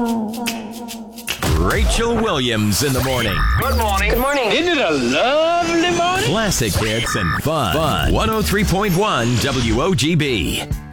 Rachel Williams in the morning. Good morning. Good morning. Isn't it a lovely morning? Classic hits and fun. 103.1 WOGB.